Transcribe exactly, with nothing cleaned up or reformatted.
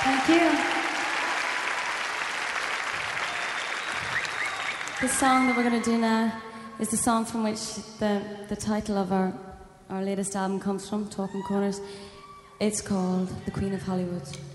Thank you. The song that we're going to do now is the song from which the, the title of our, our latest album comes from, Talking Corners. It's called The Queen of Hollywood.